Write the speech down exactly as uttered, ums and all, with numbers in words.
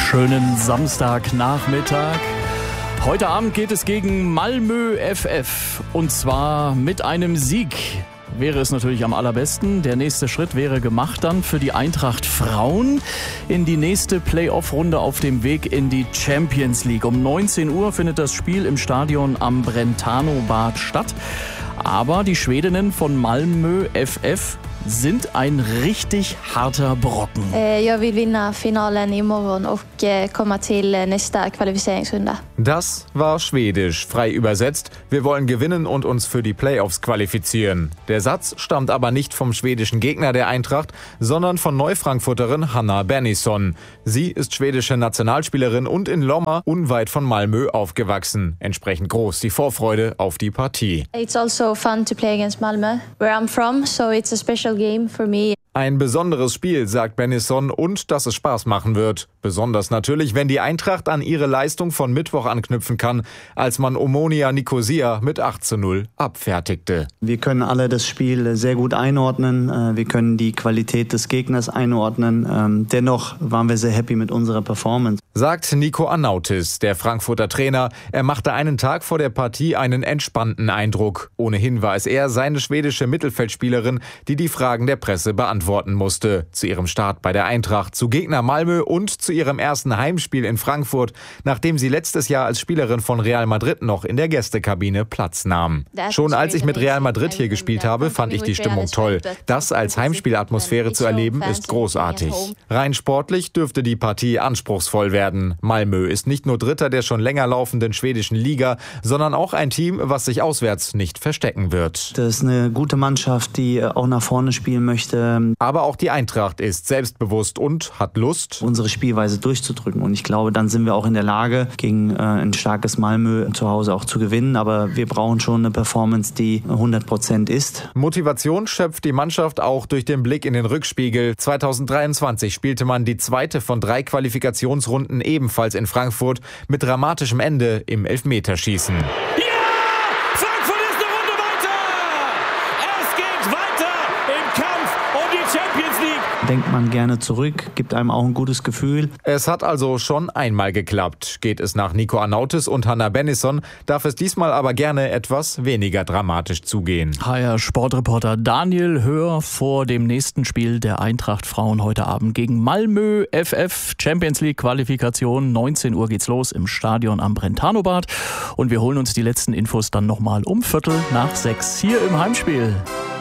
Schönen Samstagnachmittag. Heute Abend geht es gegen Malmö F F und zwar mit einem Sieg. Wäre es natürlich am allerbesten. Der nächste Schritt wäre gemacht dann für die Eintracht Frauen in die nächste Playoff-Runde auf dem Weg in die Champions League. Um neunzehn Uhr findet das Spiel im Stadion am Brentano-Bad statt. Aber die Schwedinnen von Malmö F F sind ein richtig harter Brocken. Jag vill vinna finalen imorgon och komma till nästa kvalificeringsrunde. Das war Schwedisch, frei übersetzt. Wir wollen gewinnen und uns für die Playoffs qualifizieren. Der Satz stammt aber nicht vom schwedischen Gegner der Eintracht, sondern von Neufrankfurterin Hanna Bennison. Sie ist schwedische Nationalspielerin und in Lomma, unweit von Malmö, aufgewachsen. Entsprechend groß die Vorfreude auf die Partie. It's also fun to play against Malmö, where I'm from, so it's a special game for me. Ein besonderes Spiel, sagt Bennison, und dass es Spaß machen wird. Besonders natürlich, wenn die Eintracht an ihre Leistung von Mittwoch anknüpfen kann, als man Omonia Nicosia mit acht zu null abfertigte. Wir können alle das Spiel sehr gut einordnen. Wir können die Qualität des Gegners einordnen. Dennoch waren wir sehr happy mit unserer Performance. Sagt Nico Arnautis, der Frankfurter Trainer. Er machte einen Tag vor der Partie einen entspannten Eindruck. Ohnehin war es er, seine schwedische Mittelfeldspielerin, die die Fragen der Presse beantworten musste. Zu ihrem Start bei der Eintracht, zu Gegner Malmö und zu ihrem ersten Heimspiel in Frankfurt, nachdem sie letztes Jahr als Spielerin von Real Madrid noch in der Gästekabine Platz nahm. Schon als ich mit Real Madrid hier gespielt habe, fand ich die Stimmung toll. Das als Heimspielatmosphäre zu erleben, ist großartig. Rein sportlich dürfte die Partie anspruchsvoll werden. Malmö ist nicht nur Dritter der schon länger laufenden schwedischen Liga, sondern auch ein Team, was sich auswärts nicht verstecken wird. Das ist eine gute Mannschaft, die auch nach vorne spielen möchte. Aber auch die Eintracht ist selbstbewusst und hat Lust, unsere Spielweise durchzudrücken. Und ich glaube, dann sind wir auch in der Lage, gegen äh, ein starkes Malmö zu Hause auch zu gewinnen. Aber wir brauchen schon eine Performance, die hundert Prozent ist. Motivation schöpft die Mannschaft auch durch den Blick in den Rückspiegel. zweitausenddreiundzwanzig spielte man die zweite von drei Qualifikationsrunden ebenfalls in Frankfurt mit dramatischem Ende im Elfmeterschießen. Denkt man gerne zurück, gibt einem auch ein gutes Gefühl. Es hat also schon einmal geklappt. Geht es nach Nico Arnautis und Hanna Bennison, darf es diesmal aber gerne etwas weniger dramatisch zugehen. H R Sportreporter Daniel Höhr vor dem nächsten Spiel der Eintracht Frauen heute Abend gegen Malmö F F. Champions League Qualifikation, neunzehn Uhr geht's los im Stadion am Brentano-Bad. Und wir holen uns die letzten Infos dann nochmal um Viertel nach sechs hier im Heimspiel.